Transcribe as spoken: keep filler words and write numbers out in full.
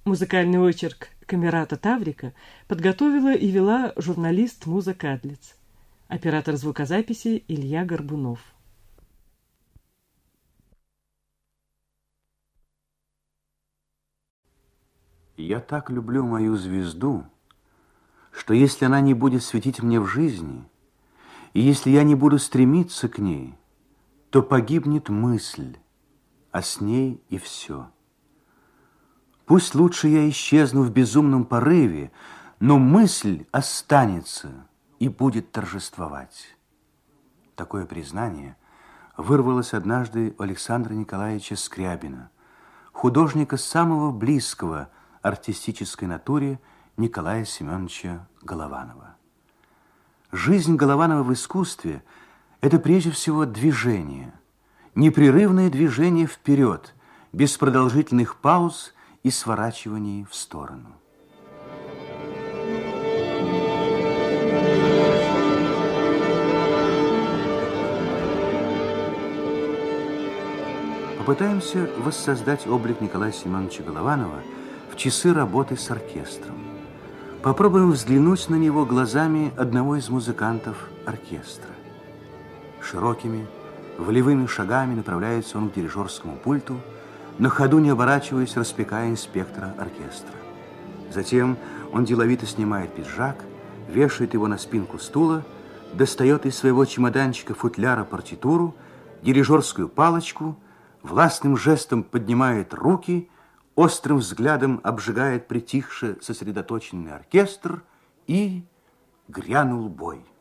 Музыкальный очерк Камерата Таврика подготовила и вела журналист Муза Кадлиц. Оператор звукозаписи Илья Горбунов. Я так люблю мою звезду, что если она не будет светить мне в жизни, и если я не буду стремиться к ней, то погибнет мысль, а с ней и все. Пусть лучше я исчезну в безумном порыве, но мысль останется и будет торжествовать. Такое признание вырвалось однажды у Александра Николаевича Скрябина, художника самого близкого артистической натуре Николая Семеновича Голованова. Жизнь Голованова в искусстве – это прежде всего движение, непрерывное движение вперед, без продолжительных пауз и сворачиваний в сторону. Попытаемся воссоздать облик Николая Семеновича Голованова в часы работы с оркестром. Попробуем взглянуть на него глазами одного из музыкантов оркестра. Широкими, волевыми шагами направляется он к дирижерскому пульту, на ходу не оборачиваясь, распекая инспектора оркестра. Затем он деловито снимает пиджак, вешает его на спинку стула, достает из своего чемоданчика футляра партитуру, дирижерскую палочку, властным жестом поднимает руки, острым взглядом обжигает притихший сосредоточенный оркестр, и грянул бой.